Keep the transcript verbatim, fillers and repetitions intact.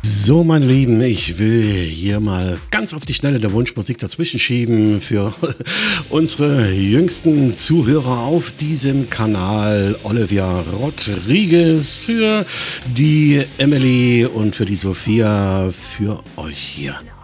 So, meine Lieben, ich will hier mal ganz auf die Schnelle der Wunschmusik dazwischen schieben für unsere jüngsten Zuhörer auf diesem Kanal. Olivia Rodriguez für die Emily und für die Sophia, für euch hier.